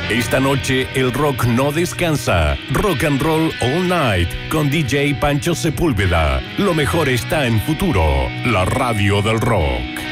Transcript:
Esta noche el rock no descansa. Rock and Roll All Night con DJ Pancho Sepúlveda. Lo mejor está en Futuro, la radio del rock.